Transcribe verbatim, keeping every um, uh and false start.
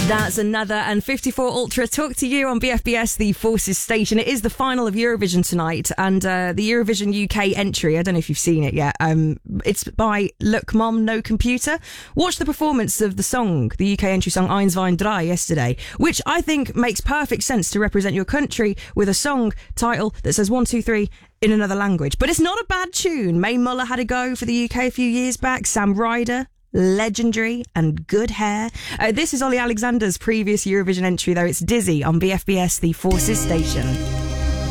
That's another and fifty-four Ultra talk to you on B F B S, the Forces station. It is the final of Eurovision tonight, and uh, the Eurovision U K entry, I don't know if you've seen it yet, um, it's by Look Mom, No Computer. Watch the performance of the song, the U K entry song Eins, Zwei, Drei yesterday, which I think makes perfect sense to represent your country with a song title that says one, two, three in another language. But it's not a bad tune. Mae Muller had a go for the U K a few years back, Sam Ryder, legendary and good hair. Uh, this is Ollie Alexander's previous Eurovision entry, though. It's Dizzy on B F B S, the Forces station.